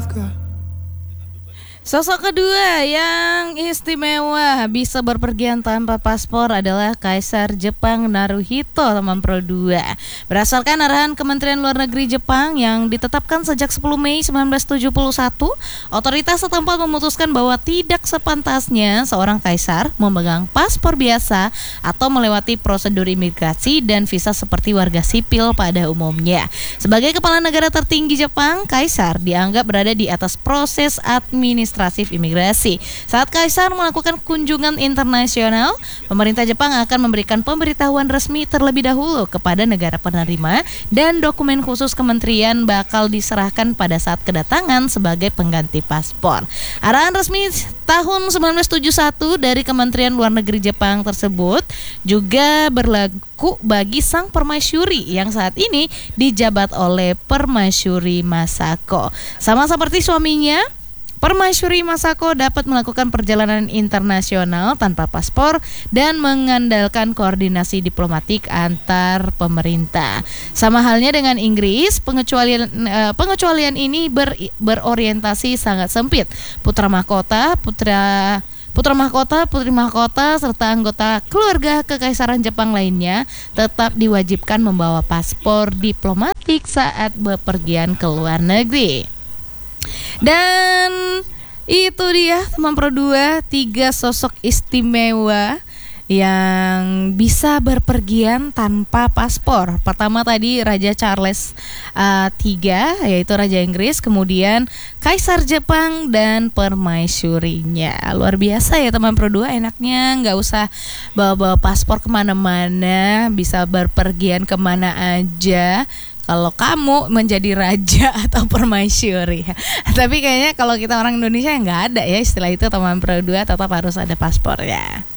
Sosok kedua yang istimewa bisa berpergian tanpa paspor adalah Kaisar Jepang Naruhito, teman Pro 2. Berdasarkan arahan Kementerian Luar Negeri Jepang yang ditetapkan sejak 10 Mei 1971, otoritas setempat memutuskan bahwa tidak sepantasnya seorang kaisar memegang paspor biasa atau melewati prosedur imigrasi dan visa seperti warga sipil pada umumnya. Sebagai kepala negara tertinggi Jepang, kaisar dianggap berada di atas proses administratif imigrasi. Saat kaisar melakukan kunjungan internasional, pemerintah Jepang akan memberikan pemberitahuan resmi terlebih dahulu kepada negara penerima dan dokumen khusus kementerian bakal diserahkan pada saat kedatangan sebagai pengganti paspor. Arahan resmi tahun 1971 dari Kementerian Luar Negeri Jepang tersebut juga berlaku bagi sang permaisuri yang saat ini dijabat oleh Permaisuri Masako. Sama seperti suaminya, Permaisuri Masako dapat melakukan perjalanan internasional tanpa paspor dan mengandalkan koordinasi diplomatik antar pemerintah. Sama halnya dengan Inggris, pengecualian ini berorientasi sangat sempit. Putra mahkota, putri mahkota, serta anggota keluarga kekaisaran Jepang lainnya tetap diwajibkan membawa paspor diplomatik saat bepergian ke luar negeri. Dan itu dia teman Pro 2, 3 sosok istimewa yang bisa berpergian tanpa paspor. Pertama tadi Raja Charles III, yaitu Raja Inggris, kemudian Kaisar Jepang dan permaisurinya. Luar biasa ya teman Pro 2, enaknya nggak usah bawa-bawa paspor kemana-mana, bisa berpergian kemana aja kalau kamu menjadi raja atau permaisuri. Tapi kayaknya kalau kita orang Indonesia nggak ada ya istilah itu teman Pro 2, tetap harus ada paspor ya.